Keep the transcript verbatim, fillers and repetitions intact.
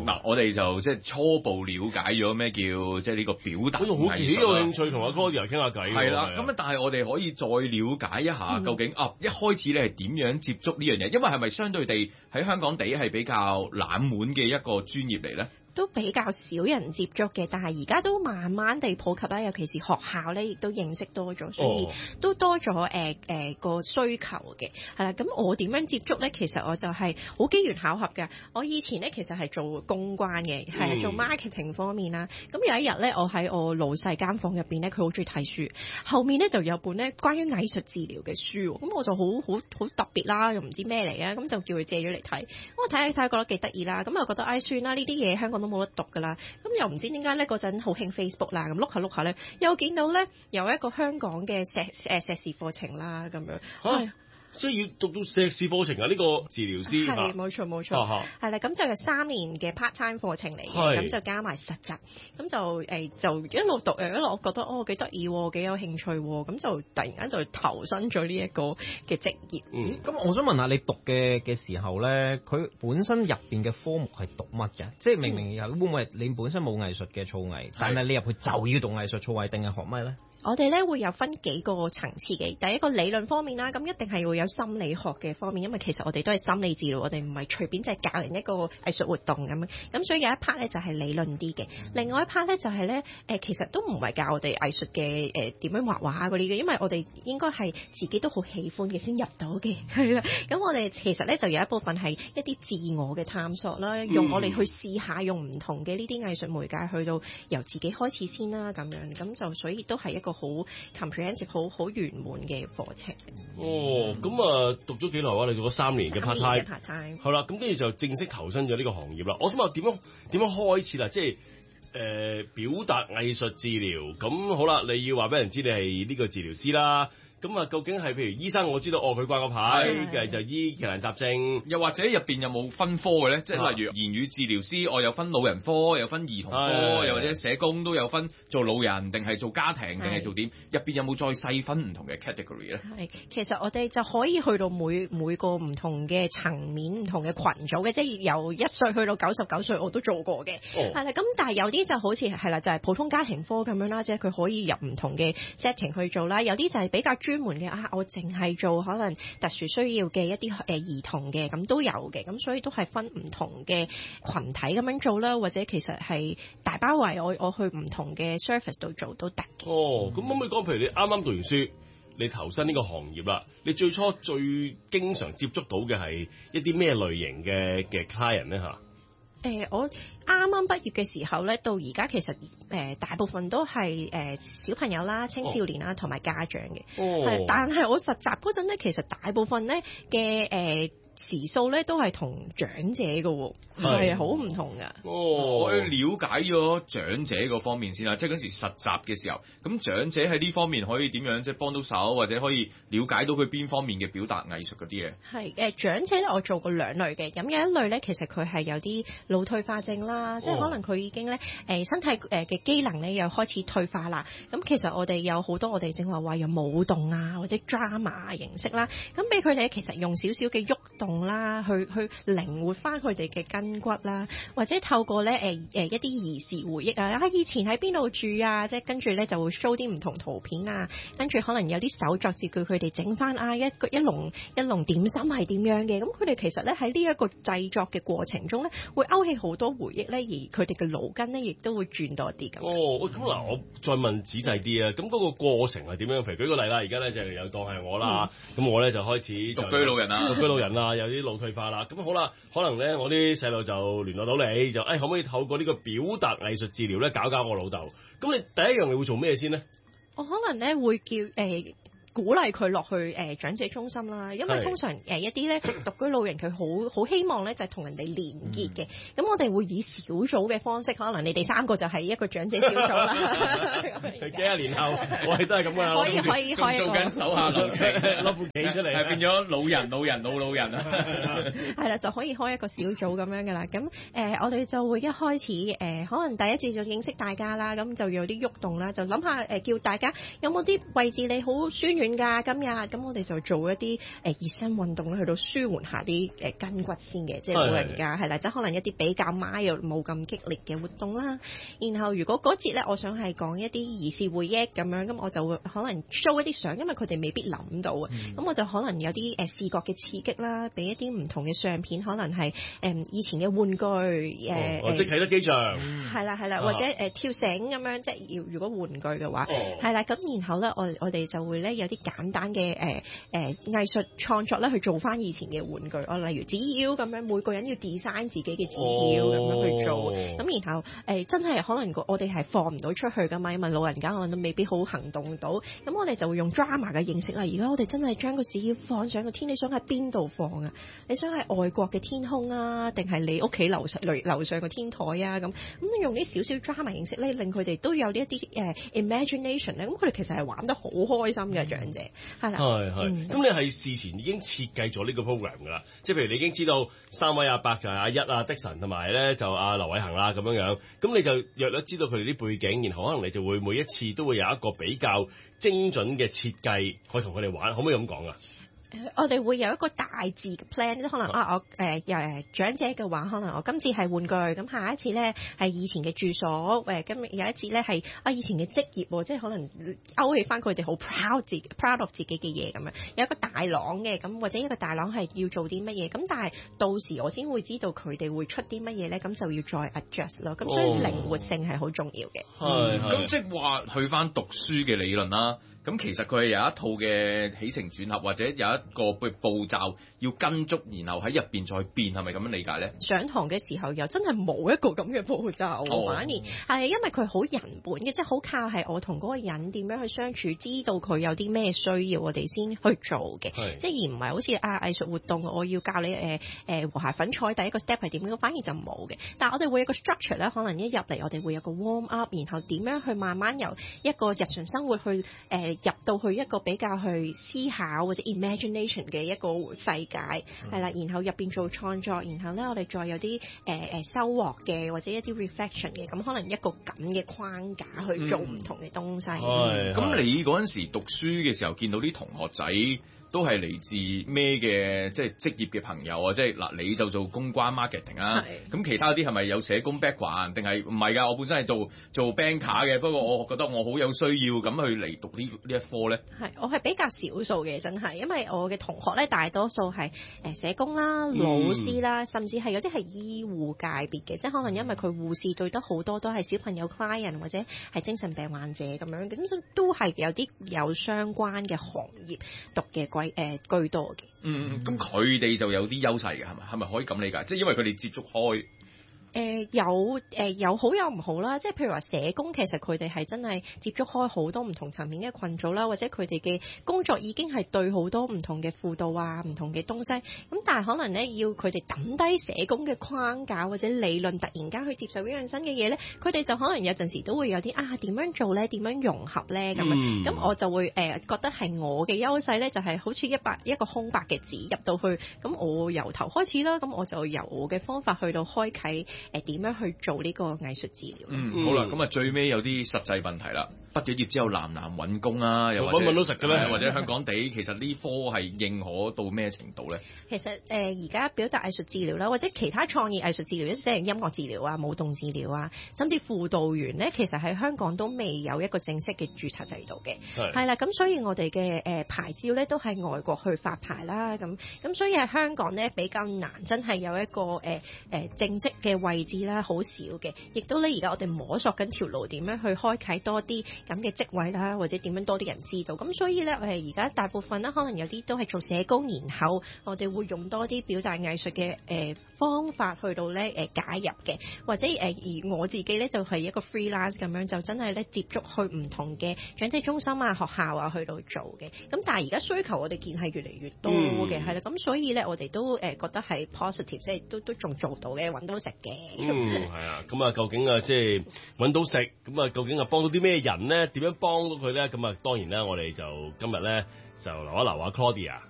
咁嗱，我哋就即係初步了解咗咩叫即係呢個表達藝術啦。 好幾有興趣同阿 Claudia 傾下偈。 係啦，咁啊，但係我哋可以再了解一下，究竟啊一開始你係點樣接觸呢樣嘢？因為係咪相對地喺香港地係比較冷門嘅一個專業嚟咧？ 都比較少人接觸嘅，但係而家都慢慢地普及啦，尤其是學校咧，亦都認識多咗，所以都多咗誒誒個需求嘅，係啦。咁我點樣接觸咧？其實我就係好機緣巧合嘅。我以前咧其實係做公關嘅，係、嗯、做 marketing 方面啦。咁有一日咧，我喺我老細間房入邊咧，佢好中意睇書，後面咧就有本咧關於藝術治療嘅書，咁我就好好好特別啦，又唔知咩嚟啊，咁就叫佢借咗嚟睇。我睇睇睇覺得幾得意啦，咁又覺得唉算啦，呢啲嘢香港都冇得讀㗎啦，咁又唔知點解咧嗰陣好興 Facebook 啦，咁碌下碌下咧，又見到咧有一個香港嘅碩誒碩士課程啦，咁樣。 啊即係要讀到碩士課程啊！呢、這個治療師係冇錯冇錯，係啦，咁就係三年嘅 part time 課程嚟嘅，咁就加埋實習，咁就誒、欸、就一路讀誒一路，我覺得哦幾得意喎，幾有興趣喎，咁就突然間就投身咗呢一個嘅職業。 嗯，咁我想問下你讀嘅嘅時候咧，佢本身入邊嘅科目係讀乜嘅？即係明明有會唔會你本身冇藝術嘅造詣，但係你入去就要讀藝術造詣，定係學乜咧？ 我哋咧會有分幾個層次嘅，第一個理論方面啦，咁一定係會有心理學嘅方面，因為其實我哋都係心理治療，我哋唔係隨便就係教人一個藝術活動咁樣，咁所以有一 part 咧就係理論啲嘅，另外一 part 咧就係咧誒其實都唔係教我哋藝術嘅誒點樣畫畫嗰啲嘅，因為我哋應該係自己都好喜歡嘅先入到嘅，係啦，咁我哋其實咧就有一部分係一啲自我嘅探索啦，用我哋去試下用唔同嘅呢啲藝術媒介去到由自己開始先啦，咁樣咁就所以都係一個好 comprehensive 好好圓滿嘅課程。 哦，咁啊讀咗幾耐啊？你讀咗三年嘅 part time， part time 係啦，咁跟住就正式投身咗呢個行業啦。我想問點樣點樣開始啦？即係誒、呃、表達藝術治療，咁好啦，你要話俾人知你係呢個治療師啦。咁啊，究竟係譬如醫生，我知道哦，佢掛個牌嘅就醫奇難雜症， 又或者入邊有冇分科嘅咧？即係例如言語治療師，我有分老人科，有分兒童科，又或者社工都有分做老人定係做家庭定係做點？入邊有冇再細分唔同嘅 category 咧？ 係，其實我哋就可以去到每每個唔同嘅層面、唔同嘅群組嘅，即係由一歲去到九十九歲我都做過嘅。係啦、哦，咁但係有啲就好似係啦，就係、是、普通家庭科咁樣啦，即係佢可以入唔同嘅 setting 去做啦。有啲就係比較專門嘅啊，我淨係做可能特殊需要嘅一啲誒兒童嘅，咁都有嘅，咁所以都係分唔同嘅群體咁樣做啦，或者其實係大包圍我我去唔同嘅 service 度做都得嘅。 哦，咁可唔可以講，譬如你啱啱讀完書，你投身呢個行業啦，你最初最經常接觸到嘅係一啲咩類型嘅嘅 client 咧嚇？ 誒、呃，我啱啱畢業嘅時候咧，到而家其實誒、呃、大部分都係誒、呃、小朋友啦、青少年啦同埋家長嘅。哦。係，但係我實習嗰陣咧，其實大部分咧嘅誒時數咧都係同長者嘅喎，係好唔同㗎。 哦，我要了解咗長者嗰方面先啦，即係嗰時實習嘅時候，咁長者喺呢方面可以點樣即係幫到手，或者可以了解到佢邊方面嘅表達藝術嗰啲嘢？係誒長者咧，我做過兩類嘅，咁有一類咧，其實佢係有啲腦退化症啦，哦、即係可能佢已經咧誒身體誒嘅機能咧又開始退化啦。咁其實我哋有好多我哋正話話有舞動啊或者 drama 形式啦，咁俾佢哋其實用少少嘅喐動啦，去去靈活翻佢哋嘅筋骨啦，或者透過咧誒誒一啲兒時回憶啊，啊以前喺邊度住啊，即係跟住咧就會 show 啲唔同圖片啊，跟住可能有啲手作字句佢哋整翻啊一個一籠一籠點心係點樣嘅，咁佢哋其實咧喺呢一個製作嘅過程中咧，會勾起好多回憶咧，而佢哋嘅腦筋咧亦都會轉多啲咁。 哦，咁嗱，我再問仔細啲啊，咁嗰個過程係點樣？譬如舉個例啦，而家咧就有當係我啦，咁、嗯、我咧就開始獨居老人啦， 獨居老人啦，有啲腦退化啦，咁好啦，可能咧我啲細路就聯絡到你，就誒、哎、可唔可以透過呢個表達藝術治療咧搞搞我老豆？咁你第一樣你會做咩先咧？ 我可能咧會叫誒。呃鼓勵佢落去誒、呃、長者中心啦，因為通常誒、呃、一啲咧獨居老人佢好好希望咧就係、是、同人哋連結嘅，咁、嗯、我哋會以小組嘅方式，可能你哋三個就係一個長者小組啦。 幾廿年後我哋都係咁噶啦， 可以可以可以做緊手下留情， 攞副棋出嚟， 係變咗老人老人老老人啊， 係啦，就可以開一個小組咁樣噶啦。咁誒、呃、我哋就會一開始誒、呃、可能第一次就認識大家啦，咁就有啲喐動啦，就諗下誒、呃、叫大家有冇啲位置你好酸遠㗎今日，咁我哋就做一啲誒熱身運動去到舒緩下啲誒筋骨先嘅，即係老人家係啦，即係可能一啲比較 mild 冇咁激烈嘅活動啦。然後如果嗰節咧，我想係講一啲兒時回憶咁樣，咁我就會可能 show 一啲相，因為佢哋未必諗到啊。咁、嗯、我就可能有啲誒視覺嘅刺激啦，俾一啲唔同嘅相片，可能係誒以前嘅玩具誒， 或者啟德機場， 係啦係啦，或者誒跳繩咁樣，即係要如果玩具嘅話，係啦。咁然後咧，我我哋就會咧有啲簡單嘅誒誒藝術創作咧，去做翻以前嘅玩具。我例如紙鷂咁樣，每個人要 design 自己嘅紙鷂咁樣去做。咁、哦、然後誒、呃、真係可能我哋係放唔到出去噶嘛，因為老人家可能都未必好行動到。咁我哋就會用 drama 嘅形式啦。而家我哋真係將個紙鷂放上個天，你想喺邊度放啊？你想喺外國嘅天空啊，定係你屋企樓上樓上個天台啊？咁咁你用啲少少 drama 形式咧，令佢哋都有呢一啲誒 imagination 咧。咁佢哋其實係玩得好開心嘅長者，係啦。係係。咁、嗯、 你係事前已經設計咗呢個 program 㗎啦，即係譬如你已經知道三位阿伯就係阿一啊、的神同埋咧就阿劉偉恒啦咁樣樣，咁你就約略知道佢哋啲背景，然後可能你就會每一次都會有一個比較精準嘅設計，可以同佢哋玩，可唔可以咁講啊？ 我哋會有一個大致嘅 plan，即可能啊，我誒誒、呃、長者嘅話，可能我今次係玩具，咁下一次咧係以前嘅住所，誒今日有一次咧係啊以前嘅職業，即係可能勾起翻佢哋好 proud 自 proud of 自己嘅嘢咁樣，有一個大廊嘅，咁或者一個大廊係要做啲乜嘢，咁但係到時我先會知道佢哋會出啲乜嘢咧，咁就要再 adjust 咯，咁所以靈活性係好重要嘅。 係、嗯，咁即係話去翻讀書嘅理論啦。咁其實佢係有一套嘅起承轉合，或者有一個步驟要跟足，然後喺入邊再變，係咪咁樣理解咧？上堂嘅時候又真係冇一個咁嘅步驟，哦、反而係因為佢好人本嘅，即係好靠係我同嗰個人點樣去相處，知道佢有啲咩需要，我哋先去做嘅。即係而唔係好似啊藝術活動，我要教你誒誒、呃、和諧粉彩第一個 step 係點樣，反而就冇嘅。但係我哋會有個 structure 咧，可能一入嚟我哋會有個 warm up，然後點樣去慢慢由一個日常生活去誒。呃入到去一個比較去思考或者 imagination 嘅一個世界，係、嗯、啦，然後入邊做創作，然後咧我哋再有啲誒誒收穫嘅或者一啲 reflection 嘅，咁可能一個咁嘅框架去做唔同嘅東西。咁、嗯嗯、你嗰陣時讀書嘅時候，見到啲同學仔都係嚟自咩嘅，即係職業嘅朋友啊？即係嗱，你就做公關 marketing 啊，咁其他啲係咪有社工 background 定係唔係㗎？我本身係做做 banker 嘅，不過我覺得我好有需要咁去嚟讀呢呢一科咧。係，我係比較少數嘅，真係，因為我嘅同學咧大多數係誒社工啦、老師啦，嗯、甚至係有啲係醫護界別嘅，即係可能因為佢護士對得好多都係小朋友 client 或者係精神病患者咁樣，咁都係有啲有相關嘅行業讀嘅貴。誒、呃、居多嘅，嗯，咁佢哋就有啲優勢嘅，係咪？係咪可以咁理解？即係因為佢哋接觸開。誒、呃、有誒、呃、有好有唔好啦，即係譬如話社工其實佢哋係真係接觸開好多唔同層面嘅群組啦，或者佢哋嘅工作已經係對好多唔同嘅輔導啊、唔同嘅東西，咁但係可能咧要佢哋抌低社工嘅框架或者理論，突然間去接受呢樣新嘅嘢咧，佢哋就可能有陣時都會有啲啊點樣做咧，點樣融合咧咁樣，咁、嗯、我就會誒、呃、覺得係我嘅優勢咧，就係、是、好似一百一個空白嘅紙入到去，咁我由頭開始啦，咁我就由我嘅方法去到開啓。誒點樣去做呢個藝術治療？嗯，好啦，咁啊最尾有啲實際問題啦。畢咗業之後難唔難揾工啊？又或者揾到食嘅咧？或者香港地其實呢科係認可到咩程度咧？其實誒而家表達藝術治療啦，或者其他創意藝術治療，即係音樂治療啊、舞動治療啊，甚至輔導員咧，其實喺香港都未有一個正式嘅註冊制度嘅。係係啦，咁所以我哋嘅誒牌照咧都係外國去發牌啦。咁咁所以喺香港咧比較難，真係有一個誒誒、呃、正職嘅位置啦，好少嘅。亦都咧而家我哋摸索緊條路，點樣去開啓多啲咁嘅職位啦，或者點樣多啲人知道。咁所以咧，誒而家大部分咧，可能有啲都係做社工，然後我哋會用多啲表達藝術嘅誒方法去到咧誒介入嘅，或者誒而我自己咧就係一個 freelance 咁樣，就真係咧接觸去唔同嘅長者中心啊、學校啊去到做嘅。咁但係而家需求我哋見係越嚟越多嘅，係啦、嗯。咁所以咧，我哋都誒覺得係 positive，即係都都仲做到嘅，揾到食嘅。嗯，係啊。咁啊，究竟啊，即係揾到食，咁啊，究竟啊幫到啲咩人咧？點樣幫到佢咧？咁啊，當然啦，我哋就今日咧就留一留啊 Claudia